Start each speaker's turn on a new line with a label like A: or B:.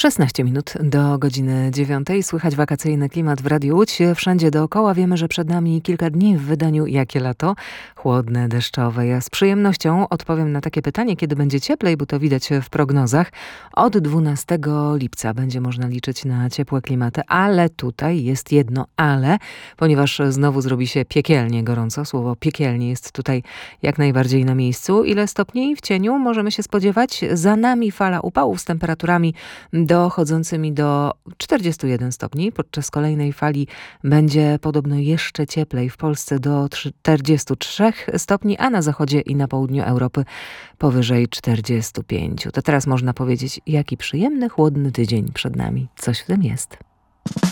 A: 16 minut do godziny 9. Słychać wakacyjny klimat w Radiu Łódź. Wszędzie dookoła wiemy, że przed nami kilka dni w wydaniu Jakie lato? Chłodne, deszczowe. Ja z przyjemnością odpowiem na takie pytanie, kiedy będzie cieplej, bo to widać w prognozach. Od 12 lipca będzie można liczyć na ciepłe klimaty, ale tutaj jest jedno ale, ponieważ znowu zrobi się piekielnie gorąco. Słowo piekielnie jest tutaj jak najbardziej na miejscu. Ile stopni w cieniu możemy się spodziewać? Za nami fala upałów z temperaturami dochodzącymi do 41 stopni. Podczas kolejnej fali będzie podobno jeszcze cieplej. W Polsce do 43 stopni, a na zachodzie i na południu Europy powyżej 45. To teraz można powiedzieć, jaki przyjemny, chłodny tydzień przed nami. Coś w tym jest.